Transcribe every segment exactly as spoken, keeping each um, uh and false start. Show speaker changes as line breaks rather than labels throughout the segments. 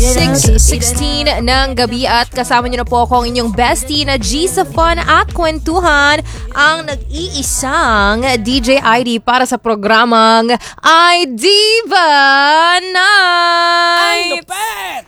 six sixteen ng gabi at kasama niyo na po ako ang inyong bestie na G sa Fun at Kwentuhan, ang nag-iisang D J I D para sa programang I-Diva Night!
Ang lupet!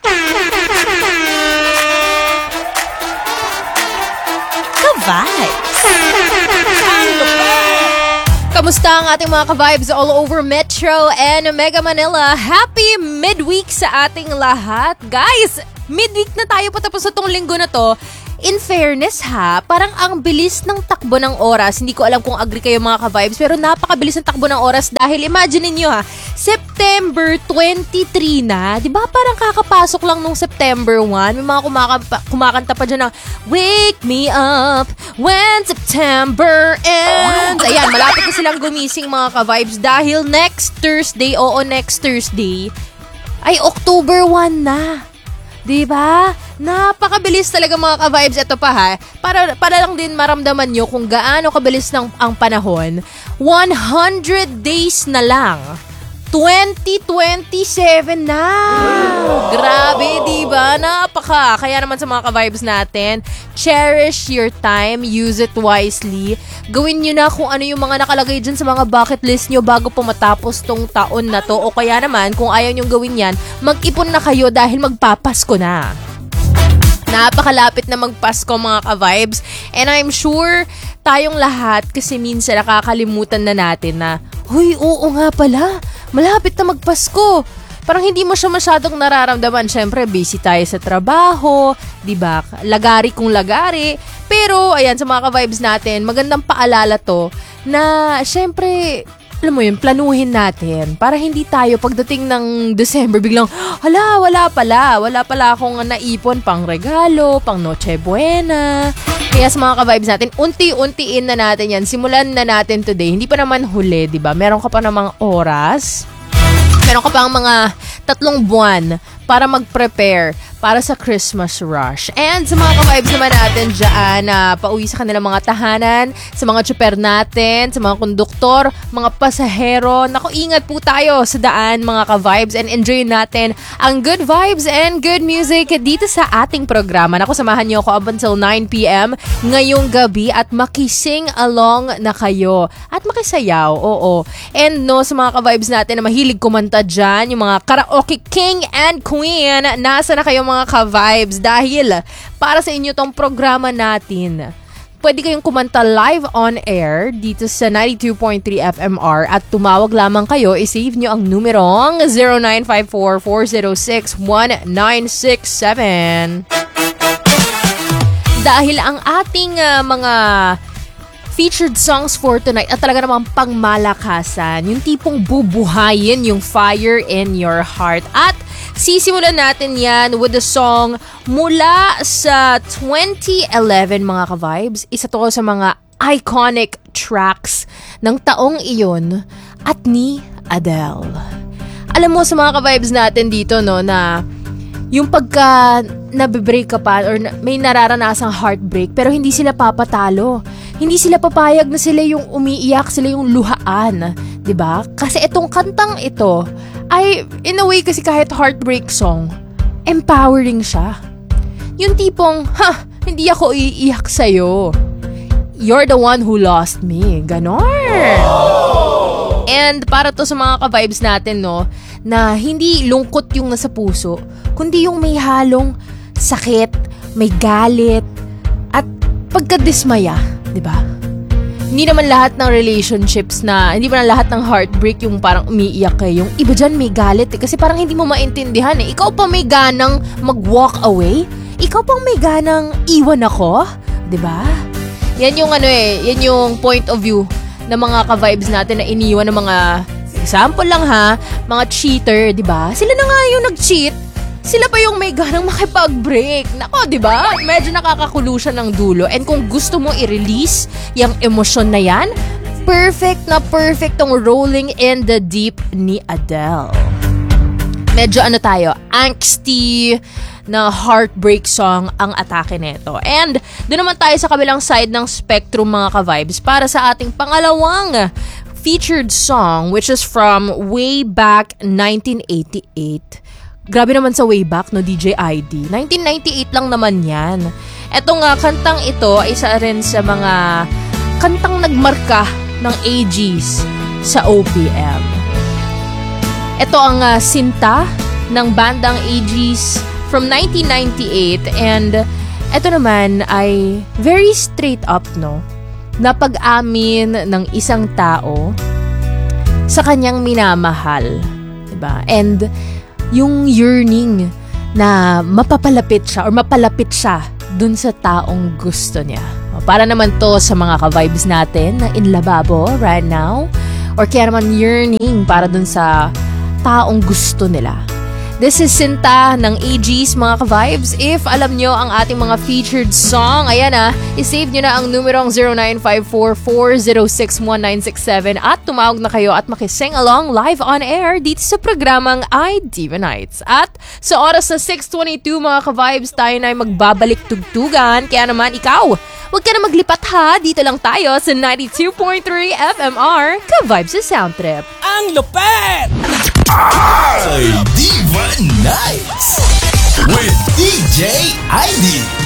Ka-vibes!
Ang lupet!
Kamusta ang ating mga ka-vibes all over Metro and Mega Manila? Happy midweek sa ating lahat. Guys, midweek na tayo patapos sa tong linggo na to. In fairness ha, parang ang bilis ng takbo ng oras. Hindi ko alam kung agree kayo mga ka-vibes, pero napakabilis ng takbo ng oras dahil imagine niyo ha, September twenty-three na. Diba parang kakapasok lang nung September one. May mga kumakanta, kumakanta pa dyan ng Wake me up when September ends. Ayan, malapit na silang gumising mga ka-vibes dahil next Thursday, oo next Thursday, ay October one na. Diba? Napakabilis talaga mga ka-vibes. Ito pa ha, para, para lang din maramdaman nyo kung gaano kabilis ng, ang panahon. one hundred days na lang. twenty twenty-seven na! Grabe, diba? Napaka. Kaya naman sa mga ka-vibes natin, cherish your time, use it wisely. Gawin nyo na kung ano yung mga nakalagay dyan sa mga bucket list nyo bago po matapos tong taon na to. O kaya naman, kung ayaw nyong gawin yan, mag-ipon na kayo dahil magpapasko na. Napakalapit na magpasko mga ka-vibes. And I'm sure tayong lahat kasi minsan nakakalimutan na natin na, huy, oo nga pala, malapit na magpasko. Parang hindi mo siya masyadong nararamdaman. Siyempre, busy tayo sa trabaho, diba? Lagari kung lagari. Pero, ayan, sa mga ka-vibes natin, magandang paalala to na, siyempre, alam mo yun, planuhin natin para hindi tayo pagdating ng December biglang, hala, wala pala. Wala pala akong naipon pang regalo, pang Noche Buena. Kaya sa mga ka-vibes natin, unti-untiin na natin yan. Simulan na natin today. Hindi pa naman huli, diba? Meron ka pa namang oras. Meron ka pang mga tatlong buwan para mag-prepare para sa Christmas rush. And sa mga ka-vibes naman natin dyan na uh, pauwi sa kanilang mga tahanan, sa mga tsuper natin, sa mga konduktor, mga pasahero, naku, ingat po tayo sa daan mga ka-vibes and enjoy natin ang good vibes and good music dito sa ating programa. Naku, samahan niyo ako up until nine p.m. ngayong gabi at makising along na kayo at makisayaw, oo. And no, sa mga ka-vibes natin na mahilig kumanta dyan, yung mga karaoke king and queen, nasa na kayo mga mga ka-vibes dahil para sa inyo tong programa natin. Pwede kayong kumanta live on air dito sa ninety-two point three F M R at tumawag lamang kayo, i-save nyo ang numerong zero nine five four, four zero six, one nine six seven. Dahil ang ating uh, mga featured songs for tonight at talaga namang pangmalakasan, yung tipong bubuhayin yung fire in your heart. At sisimulan natin yan with the song mula sa twenty eleven mga ka-vibes. Isa to sa mga iconic tracks ng taong iyon at ni Adele. Alam mo sa mga ka-vibes natin dito no na yung pagka nabibreak ka pa or may nararanasang heartbreak pero hindi sila papatalo. Hindi sila papayag na sila yung umiiyak, sila yung luhaan. 'Di ba? Kasi itong kantang ito ay in a way kasi kahit heartbreak song, empowering siya. Yung tipong, ha, hindi ako iiyak sa'yo. You're the one who lost me. Ganon. And para to sa mga ka-vibes natin, no, na hindi lungkot yung nasa puso, kundi yung may halong sakit, may galit, at pagkadismaya, di ba? Hindi naman lahat ng relationships na, hindi naman lahat ng heartbreak yung parang umiiyak kayo. Yung iba dyan may galit eh, kasi parang hindi mo maintindihan eh. Ikaw pa may ganang mag-walk away? Ikaw pang may ganang iwan ako? di ba? Yan yung ano eh, yan yung point of view ng mga ka-vibes natin na iniwan ng mga, example lang ha, mga cheater, di ba? Sila na nga yung nag-cheat. Sila pa yung may ganang makipag-break. Nako, di ba? Medyo nakakakulo siya ng dulo. And kung gusto mo i-release yung emosyon na yan, perfect na perfect tong Rolling in the Deep ni Adele. Medyo ano tayo, angsty na heartbreak song ang atake nito. And doon naman tayo sa kabilang side ng spectrum mga ka-vibes para sa ating pangalawang featured song, which is from way back nineteen eighty-eight. Grabe naman sa way back, no, D J I D. nineteen ninety-eight lang naman yan. Etong uh, kantang ito ay isa rin sa mga kantang nagmarka ng A Gs sa O P M. Ito ang uh, sinta ng bandang A Gs from nineteen ninety-eight, and ito naman ay very straight up, no, na pag-amin ng isang tao sa kanyang minamahal, diba? And yung yearning na mapapalapit siya or mapalapit siya dun sa taong gusto niya. Para naman to sa mga ka-vibes natin na in lababo right now, or kaya naman yearning para dun sa taong gusto nila. This is Sinta ng A Gs, mga ka-vibes. If alam nyo ang ating mga featured song, ayan na, isave nyo na ang numerong zero nine five four, four zero six, one nine six seven at tumawag na kayo at makising along live on air dito sa programang iDiva Nights. At sa oras na six twenty-two, mga ka-vibes, tayo na ay magbabalik tugtugan. Kaya naman ikaw, huwag ka na maglipat ha. Dito lang tayo sa ninety-two point three F M R, ka-vibes sa Sound Trip.
Ang lupet!
iDiva Nights with D J I D.